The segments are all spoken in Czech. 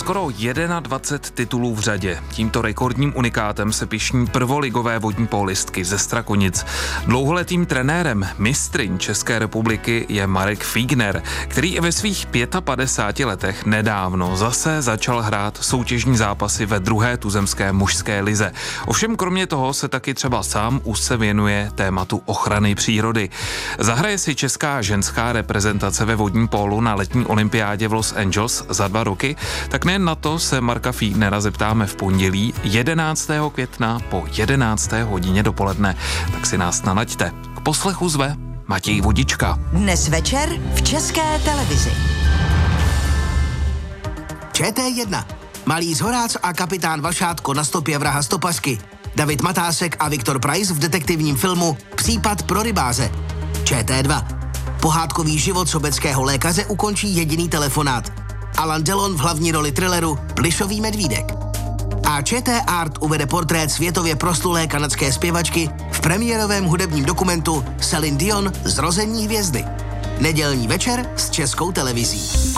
skoro 21 titulů v řadě. Tímto rekordním unikátem se pyšní prvoligové vodní pólistky ze Strakonic. Dlouholetým trenérem mistryň České republiky je Marek Fígner, který i ve svých 55 letech nedávno zase začal hrát soutěžní zápasy ve druhé tuzemské mužské lize. Ovšem kromě toho se taky třeba sám úzce věnuje tématu ochrany přírody. Zahraje si česká ženská reprezentace ve vodním pólu na letní olympiádě v Los Angeles za 2 roky, tak nejen na to se Marka Fígnera zeptáme v pondělí 11. května po 11. hodině dopoledne. Tak si nás nalaďte. K poslechu zve Matěj Vodička. Dnes večer v České televizi. ČT1. Malý Horác a kapitán Vašátko na stopě vraha stopařky. David Matásek a Viktor Preiss v detektivním filmu Případ pro rybáře. ČT2. Pohádkový život sobeckého lékaře ukončí jediný telefonát. Alan Delon v hlavní roli thrilleru Plišový medvídek. A ČT Art uvede portrét světově proslulé kanadské zpěvačky v premiérovém hudebním dokumentu Celine Dion Zrození hvězdy. Nedělní večer s Českou televizí.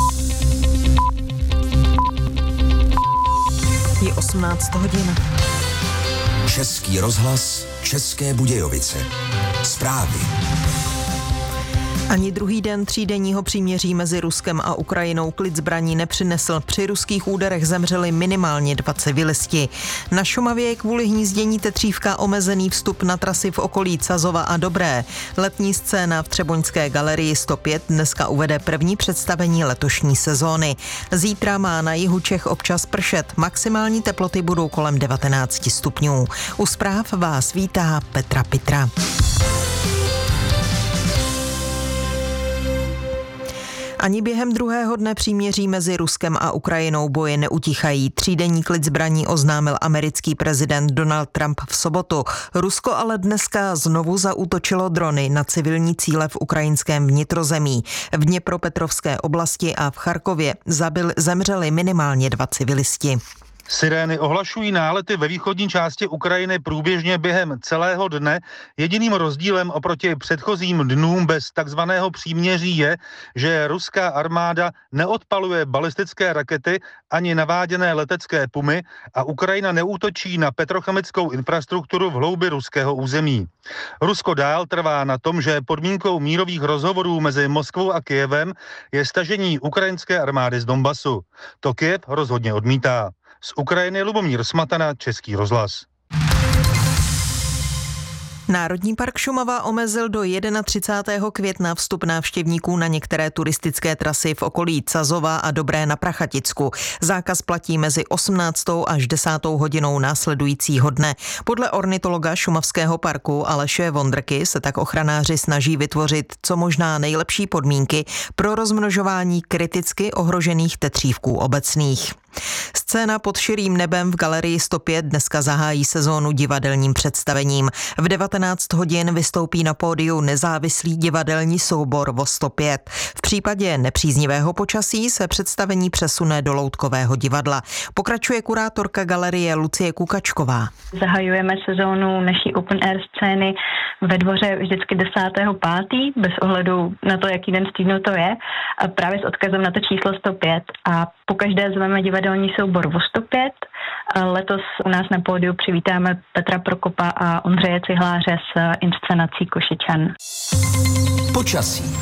Je 18 hodin. Český rozhlas, České Budějovice. Zprávy. Ani druhý den třídenního příměří mezi Ruskem a Ukrajinou klid zbraní nepřinesl. Při ruských úderech zemřeli minimálně 2 civilisti. Na Šumavě je kvůli hnízdění tetřívka omezený vstup na trasy v okolí Cazova a Dobré. Letní scéna v Třeboňské galerii 105 dneska uvede první představení letošní sezóny. Zítra má na jihu Čech občas pršet. Maximální teploty budou kolem 19 stupňů. U zpráv vás vítá Petra Pitra. Ani během druhého dne příměří mezi Ruskem a Ukrajinou boje neutichají. Třídenní klid zbraní oznámil americký prezident Donald Trump v sobotu. Rusko ale dneska znovu zaútočilo drony na civilní cíle v ukrajinském vnitrozemí. V Dněpropetrovské oblasti a v Charkově zemřeli minimálně 2 civilisti. Sirény ohlašují nálety ve východní části Ukrajiny průběžně během celého dne. Jediným rozdílem oproti předchozím dnům bez takzvaného příměří je, že ruská armáda neodpaluje balistické rakety ani naváděné letecké pumy a Ukrajina neútočí na petrochemickou infrastrukturu v hloubi ruského území. Rusko dál trvá na tom, že podmínkou mírových rozhovorů mezi Moskvou a Kyjevem je stažení ukrajinské armády z Donbasu. To Kyjev rozhodně odmítá. Z Ukrajiny Lubomír Smatana, Český rozhlas. Národní park Šumava omezil do 31. května vstup návštěvníků na některé turistické trasy v okolí Cazova a Dobré na Prachaticku. Zákaz platí mezi 18. až 10. hodinou následujícího dne. Podle ornitologa Šumavského parku Aleše Vondrky se tak ochranáři snaží vytvořit co možná nejlepší podmínky pro rozmnožování kriticky ohrožených tetřívků obecných. Scéna pod širým nebem v galerii 105 dneska zahájí sezónu divadelním představením. V 19 hodin vystoupí na pódiu nezávislý divadelní soubor VO 105. V případě nepříznivého počasí se představení přesune do loutkového divadla. Pokračuje kurátorka galerie Lucie Kukačková. Zahajujeme sezónu naší open air scény ve Dvoře vždycky 10.5. bez ohledu na to, jaký den z týdnu to je, a právě s odkazem na to číslo 105 a pokaždé zveme divadelní soubor VO 105. Letos u nás na pódiu přivítáme Petra Prokopa a Ondřeje Cihláře s inscenací Košečan. Počasí.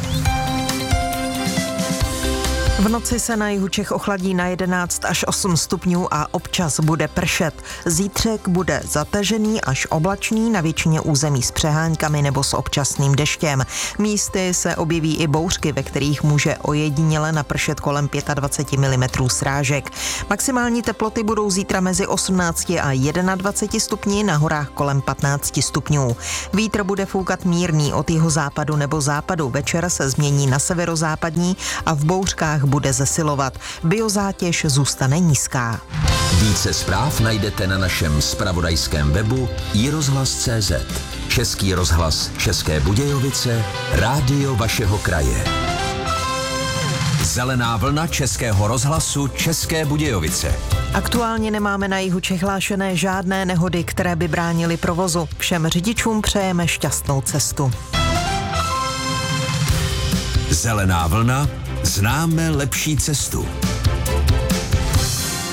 V noci se na jihu Čech ochladí na 11 až 8 stupňů a občas bude pršet. Zítřek bude zatažený až oblačný, na většině území s přeháňkami nebo s občasným deštěm. Místy se objeví i bouřky, ve kterých může ojediněle napršet kolem 25 mm srážek. Maximální teploty budou zítra mezi 18 a 21 stupni, na horách kolem 15 stupňů. Vítr bude foukat mírný od jihozápadu nebo západu, večer se změní na severozápadní a v bouřkách bude zesilovat. Biozátěž zůstane nízká. Více zpráv najdete na našem zpravodajském webu iRozhlas.cz. Český rozhlas České Budějovice, rádio vašeho kraje. Zelená vlna Českého rozhlasu České Budějovice. Aktuálně nemáme na jihu Čech hlášené žádné nehody, které by bránily provozu. Všem řidičům přejeme šťastnou cestu. Zelená vlna, známe lepší cestu.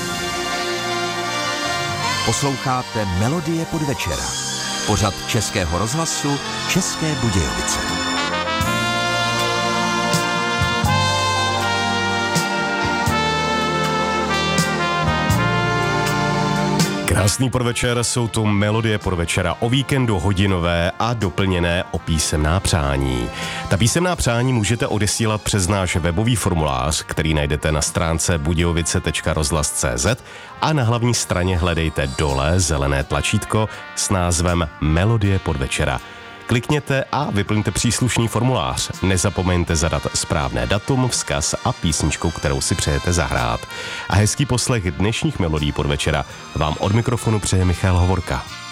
Posloucháte Melodie podvečera. Pořad Českého rozhlasu České Budějovice. Krásný podvečer, jsou tu Melodie podvečera o víkendu hodinové a doplněné o písemná přání. Ta písemná přání můžete odesílat přes náš webový formulář, který najdete na stránce budějovice.rozhlas.cz a na hlavní straně hledejte dole zelené tlačítko s názvem Melodie podvečera. Klikněte a vyplňte příslušný formulář. Nezapomeňte zadat správné datum, vzkaz a písničku, kterou si přejete zahrát. A hezký poslech dnešních melodií podvečera vám od mikrofonu přeje Michal Hovorka.